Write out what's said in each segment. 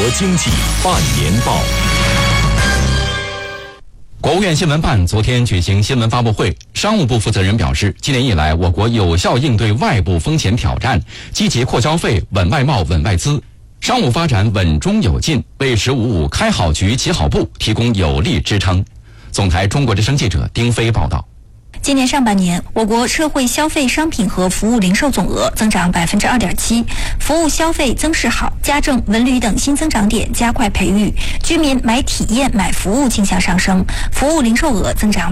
经济半年报。国务院新闻办昨天举行新闻发布会，商务部负责人表示，今年以来，我国有效应对外部风险挑战，积极扩消费、稳外贸、稳外资，商务发展稳中有进，为“十五五”开好局、起好步提供有力支撑。总台中国之声记者丁飞报道。 今年上半年，我国社会消费商品和服务零售总额增长 2.7%， 服务消费增势好，家政、文旅等新增长点加快培育，居民买体验、买服务倾向上升，服务零售额增长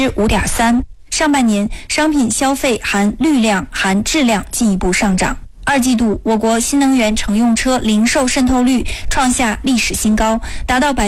5.3%。上半年商品消费含率量、含质量进一步上涨。二季度，我国新能源乘用车零售渗透率创下历史新高，达到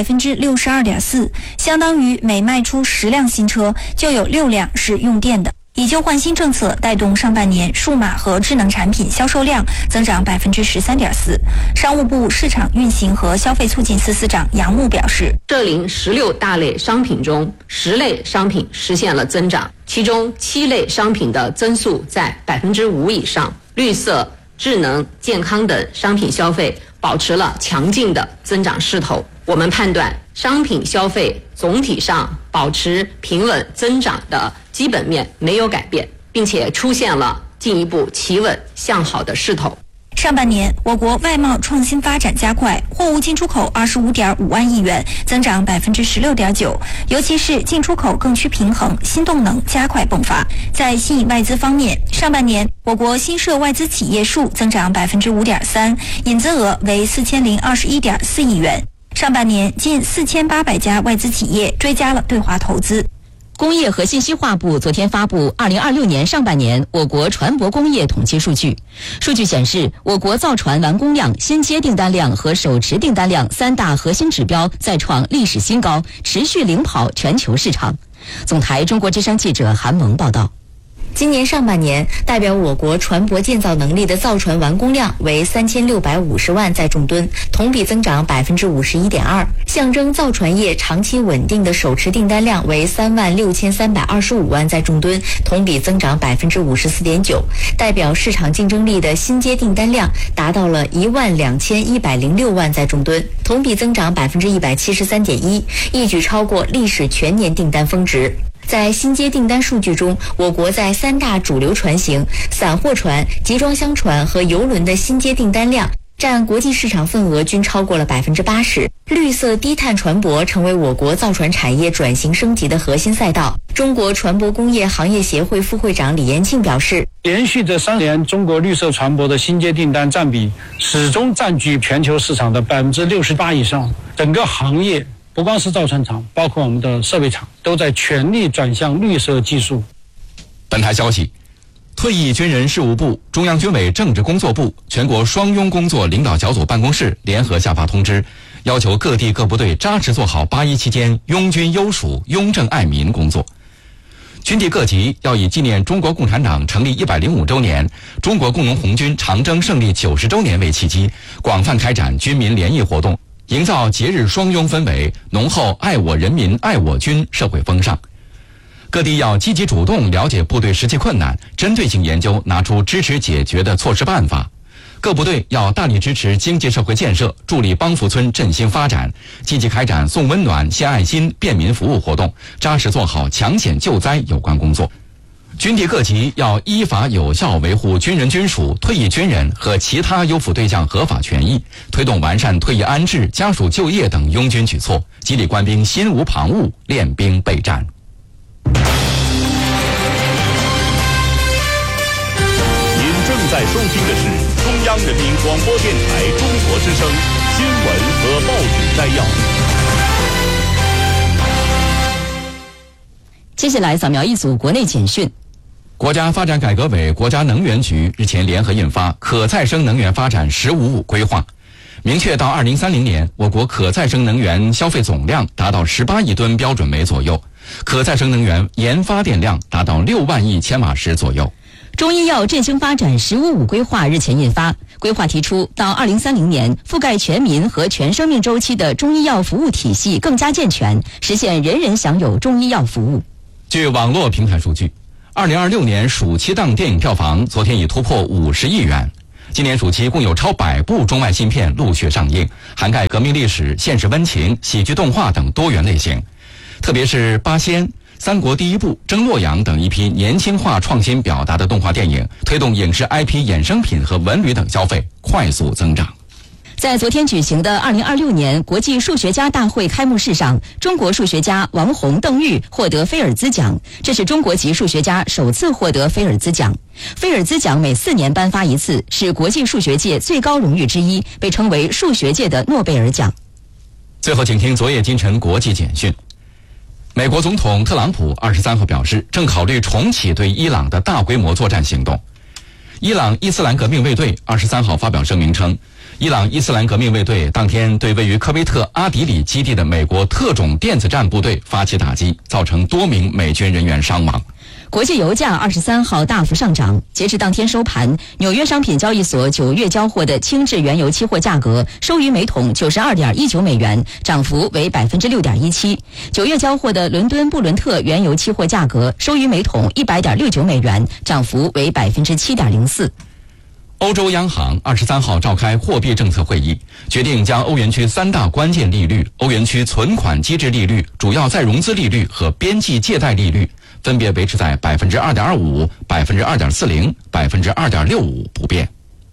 62.4%， 相当于每卖出10辆新车就有6辆是用电的。以旧换新政策带动上半年数码和智能产品销售量增长 13.4%。商务部市场运行和消费促进司司长杨牧表示， 浙临16大类商品中10类商品实现了增长，其中7类商品的增速在 5% 以上，绿色、智能、健康等商品消费保持了强劲的增长势头。我们判断，商品消费总体上保持平稳增长的基本面没有改变，并且出现了进一步企稳向好的势头。 上半年，我国外贸创新发展加快，货物进出口 25.5 万亿元，增长 16.9%， 尤其是进出口更趋平衡，新动能加快迸发。在吸引外资方面，上半年我国新设外资企业数增长 5.3%， 引资额为 4021.4 亿元。上半年近4800家外资企业追加了对华投资。 工业和信息化部昨天发布2026年上半年我国船舶工业统计数据。数据显示，我国造船完工量、新接订单量和手持订单量3大核心指标再创历史新高，持续领跑全球市场。总台中国之声记者韩萌报道。 今年上半年，代表我国船舶建造能力的造船完工量为3650万载重吨，同比增长 51.2%。象征造船业长期稳定的手持订单量为36325万载重吨，同比增长 54.9%。代表市场竞争力的新接订单量达到了12106万载重吨，同比增长 173.1%， 一举超过历史全年订单峰值。在新接订单数据中，我国在3大主流船型、散货船、集装箱船和邮轮的新接订单量占国际市场份额均超过了 80%。绿色低碳船舶成为我国造船产业转型升级的核心赛道。中国船舶工业行业协会副会长李延庆表示， 连续这3年，中国绿色船舶的新接订单占比始终占据全球市场的 68% 以上，整个行业不光是造船厂，包括我们的设备厂，都在全力转向绿色技术。 本台消息，退役军人事务部、中央军委政治工作部、全国双拥工作领导小组办公室联合下发通知，要求各地各部队扎实做好8·1期间拥军优属、拥政爱民工作。军地各级要以纪念中国共产党成立105周年、中国工农红军长征胜利90周年为契机，广泛开展军民联谊活动，营造节日双拥氛围，浓厚爱我人民、爱我军社会风尚。各地要积极主动了解部队实际困难，针对性研究，拿出支持解决的措施办法。各部队要大力支持经济社会建设，助力帮扶村振兴发展，积极开展送温暖、献爱心、便民服务活动，扎实做好抢险救灾有关工作。军地各级要依法有效维护军人军属、退役军人和其他优抚对象合法权益，推动完善退役安置、家属就业等拥军举措，激励官兵心无旁骛，练兵备战。 您正在收听的是中央人民广播电台中国之声新闻和报纸摘要。 接下来扫描一组国内简讯。 国家发展改革委、国家能源局日前联合印发《可再生能源发展“十五五”规划》，明确到2030年，我国可再生能源消费总量达到18亿吨标准煤左右，可再生能源研发电量达到6万亿千瓦时左右。 中医药振兴发展“十五五”规划日前印发，规划提出，到2030年，覆盖全民和全生命周期的中医药服务体系更加健全，实现人人享有中医药服务。 据网络平台数据，2026年暑期档电影票房昨天已突破50亿元。 今年暑期共有超100部中外新片陆续上映，涵盖革命历史、现实温情、喜剧动画等多元类型。特别是《八仙》《三国第一部》《征洛阳》等一批年轻化创新表达的动画电影，推动影视 IP 衍生品和文旅等消费快速增长。 在昨天举行的2026年国际数学家大会开幕式上，中国数学家王洪、邓玉获得菲尔兹奖，这是中国籍数学家首次获得菲尔兹奖。菲尔兹奖每4年颁发一次，是国际数学界最高荣誉之一，被称为数学界的诺贝尔奖。 最后，请听昨夜今晨国际简讯。美国总统特朗普23号表示，正考虑重启对伊朗的大规模作战行动。伊朗伊斯兰革命卫队23号发表声明称，伊朗伊斯兰革命卫队当天对位于科威特阿迪里基地的美国特种电子战部队发起打击，造成多名美军人员伤亡。 国际油价23号大幅上涨，截至当天收盘，纽约商品交易所9月交货的轻质原油期货价格收于每桶92.19美元，涨幅为 6.17%。9月交货的伦敦布伦特原油期货价格收于每桶100.69美元，涨幅为 7.04%。 欧洲央行23号召开货币政策会议，决定将欧元区3大关键利率、欧元区存款机制利率、主要再融资利率和边际借贷利率分别维持在 2.25%、2.40%、2.65% 不变。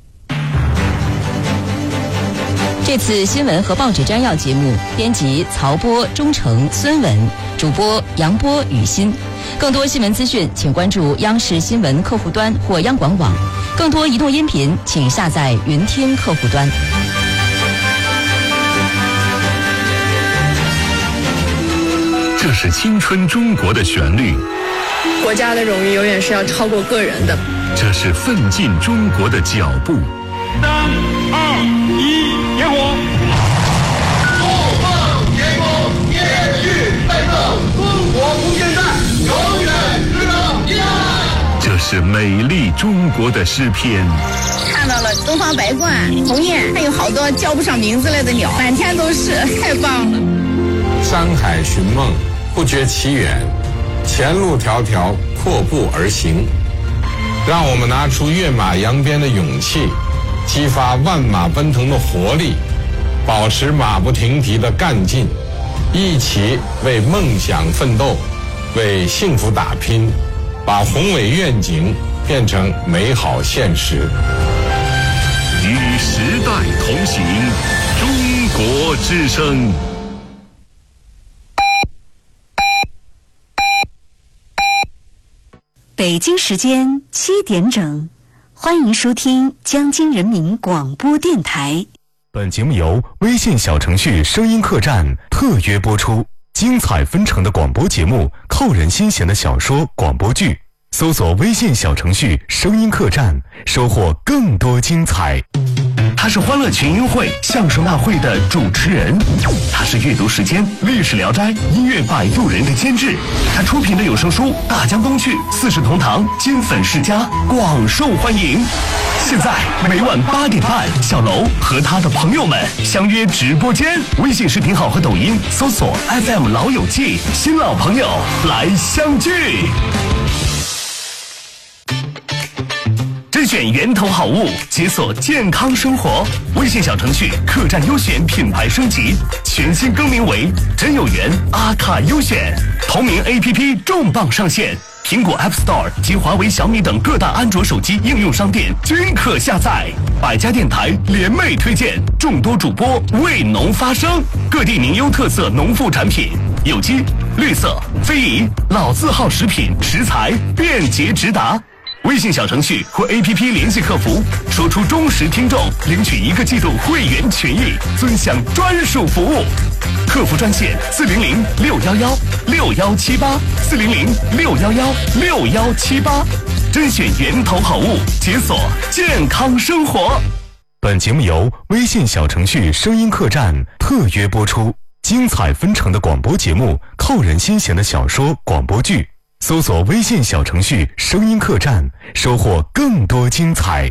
这次新闻和报纸摘要节目，编辑曹波、钟诚、孙文，主播杨波、雨欣。更多新闻资讯，请关注央视新闻客户端或央广网。更多移动音频，请下载云听客户端。 这是青春中国的旋律， 国家的荣誉永远是要超过个人的。 这是奋进中国的脚步。3、 2、1，点火！ 怒放天空，烈日奔腾，中国空间站永远值得依赖。 这是美丽中国的诗篇。 看到了东方白鹳、鸿雁，还有好多叫不上名字来的鸟，满天都是，太棒了。 山海寻梦，不觉其远，前路迢迢，阔步而行。让我们拿出跃马扬鞭的勇气，激发万马奔腾的活力，保持马不停蹄的干劲，一起为梦想奋斗，为幸福打拼，把宏伟愿景变成美好现实。 与时代同行，中国之声。 北京时间7点整，欢迎收听江津人民广播电台。 本节目由微信小程序声音客栈特约播出，精彩纷呈的广播节目，扣人心弦的小说广播剧，搜索微信小程序声音客栈，收获更多精彩。 他是欢乐群英会相声大会的主持人，他是阅读时间历史聊斋音乐摆渡人的监制，他出品的有声书《大江东去》《四世同堂》《金粉世家》广受欢迎。现在每晚8点半，小楼和他的朋友们相约直播间，微信视频号和抖音搜索 FM 老友记，新老朋友来相聚。甄选源头好物，解锁健康生活。微信小程序客栈优选品牌升级，全新更名为真有缘阿卡优选。同名 APP 重磅上线，苹果 App Store 及华为、小米等各大安卓手机应用商店均可下载。百家电台联袂推荐，众多主播为农发声，各地名优特色农副产品，有机、绿色、非遗、老字号食品食材便捷直达。微信小程序或 APP 联系客服，说出忠实听众，领取1个季度会员权益，尊享专属服务。客服专线400-611-6178，400-611-6178，甄选源头好物，解锁健康生活。 本节目由微信小程序声音客栈特约播出，精彩纷呈的广播节目，扣人心弦的小说广播剧，搜索微信小程序声音客栈，收获更多精彩。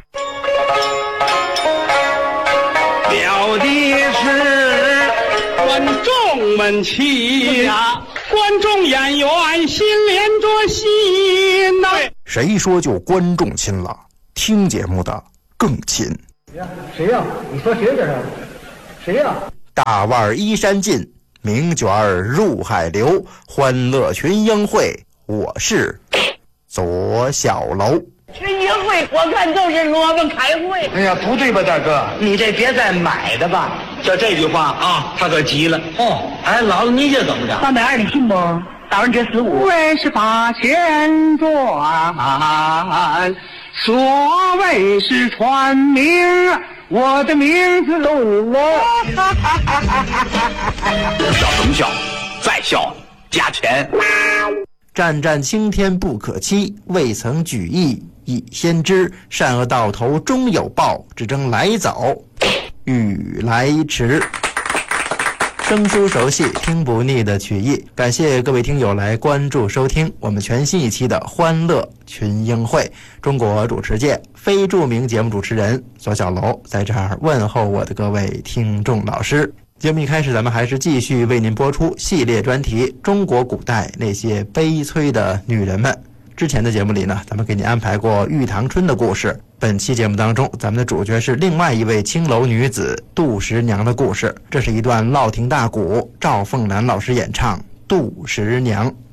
了的是观众们齐，观众演员心连着心呐。 谁说就观众亲了？听节目的更亲。 谁呀？你说谁这是？谁呀？ 大腕依山尽，名卷入海流。欢乐群英会，我是左小楼。 群英会我看就是萝卜开会。 哎呀，不对吧，大哥？你这别再买的吧。 就这句话啊，他可急了。 哦， 哎，姥姥你这怎么着 ？320你信不？打完这15位是八千转，所谓是传名，我的名字录我。 笑什么笑？再笑加钱。 战战青天不可欺，未曾举义已先知。善恶到头终有报，只争来早与来迟。生疏熟悉，听不腻的曲艺。感谢各位听友来关注收听我们全新一期的欢乐群英会。中国主持界非著名节目主持人左小楼在这儿问候我的各位听众老师。节目一开始，咱们还是继续为您播出系列专题《中国古代那些悲催的女人们》。之前的节目里呢，咱们给您安排过玉堂春的故事。本期节目当中，咱们的主角是另外一位青楼女子杜十娘的故事。这是一段烙亭大鼓，赵凤兰老师演唱《杜十娘》。